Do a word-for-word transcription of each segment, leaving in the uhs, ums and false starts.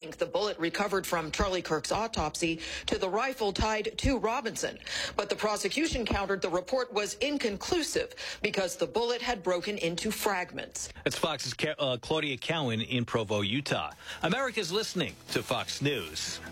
link the bullet recovered from Charlie Kirk's autopsy to the rifle tied to Robinson. But the prosecution countered the report was inconclusive because the bullet had broken into fragments. That's Fox's uh, Claudia Cowan in Provo, Utah. America's listening to Fox News.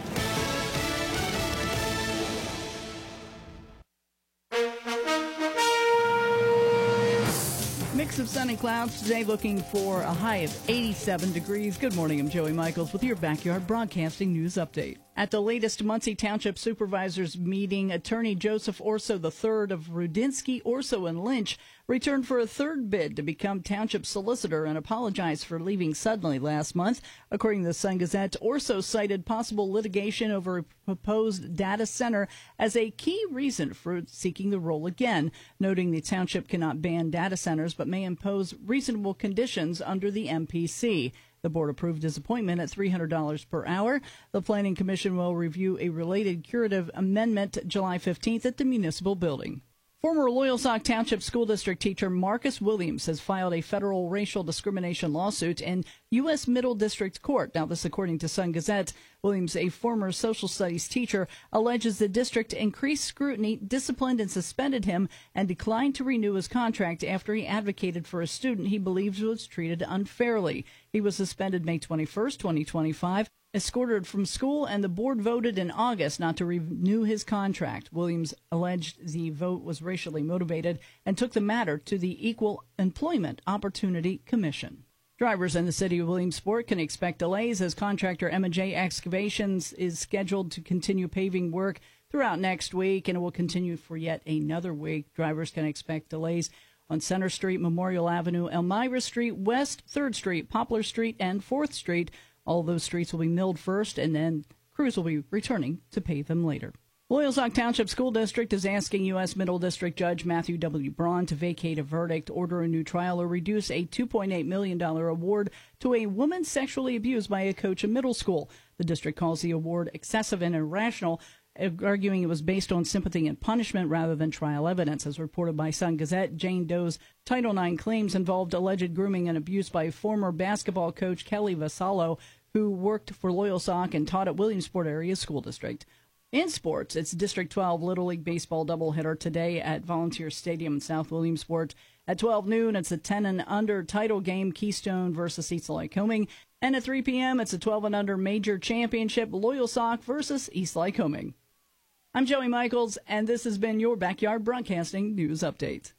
Mix of sun and clouds today, looking for a high of eighty-seven degrees. Good morning, I'm Joey Michaels with your Backyard Broadcasting News Update. At the latest Muncie Township Supervisors meeting, attorney Joseph Orso the third of Rudinsky, Orso, and Lynch returned for a third bid to become township solicitor and apologized for leaving suddenly last month. According to the Sun Gazette, Orso cited possible litigation over a proposed data center as a key reason for seeking the role again, noting the township cannot ban data centers but may impose reasonable conditions under the M P C. The board approved his appointment at three hundred dollars per hour. The Planning Commission will review a related curative amendment July fifteenth at the municipal building. Former Loyalsock Township School District teacher Marcus Williams has filed a federal racial discrimination lawsuit in U S Middle District Court. Now, this according to Sun Gazette. Williams, a former social studies teacher, alleges the district increased scrutiny, disciplined and suspended him, and declined to renew his contract after he advocated for a student he believes was treated unfairly. He was suspended May twenty-first, twenty twenty-five. Escorted from school, and the board voted in August not to renew his contract. Williams alleged the vote was racially motivated and took the matter to the Equal Employment Opportunity Commission. Drivers in the city of Williamsport can expect delays as contractor Emma J. Excavations is scheduled to continue paving work throughout next week, and it will continue for yet another week. Drivers can expect delays on Center Street, Memorial Avenue, Elmira Street, West third Street, Poplar Street, and fourth Street. All those streets will be milled first, and then crews will be returning to pave them later. Loyalsock Township School District is asking U S Middle District Judge Matthew W. Braun to vacate a verdict, order a new trial, or reduce a two point eight million dollars award to a woman sexually abused by a coach in middle school. The district calls the award excessive and irrational, arguing it was based on sympathy and punishment rather than trial evidence. As reported by Sun Gazette, Jane Doe's Title nine claims involved alleged grooming and abuse by former basketball coach Kelly Vasallo, who worked for Loyalsock and taught at Williamsport Area School District. In sports, it's District twelve Little League Baseball doubleheader today at Volunteer Stadium in South Williamsport. At twelve noon, it's a ten and under title game, Keystone versus East Lycoming. And at three p.m., it's a twelve and under major championship, Loyalsock versus East Lycoming. I'm Joey Michaels, and this has been your Backyard Broadcasting News Update.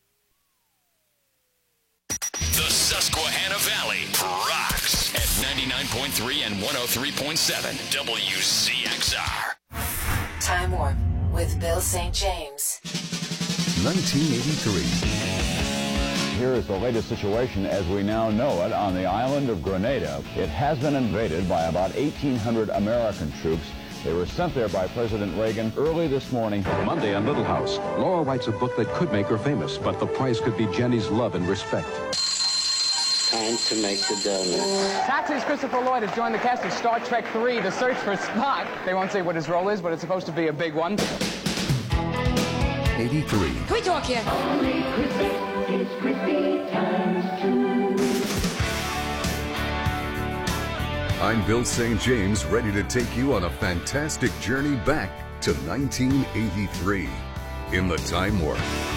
The Susquehanna Valley rocks at ninety-nine point three and one oh three point seven W C X R. Time Warp with Bill Saint James. nineteen eighty-three. Here is the latest situation as we now know it on the island of Grenada. It has been invaded by about eighteen hundred American troops. They were sent there by President Reagan early this morning. Monday on Little House, Laura writes a book that could make her famous, but the price could be Jenny's love and respect. Time to make the donut. Taxi's Christopher Lloyd has joined the cast of Star Trek three, The Search for Spock. They won't say what his role is, but it's supposed to be a big one. eighty-three. Can we talk here? Only Christmas is Christmas times two. I'm Bill Saint James, ready to take you on a fantastic journey back to nineteen eighty-three in the Time Warp.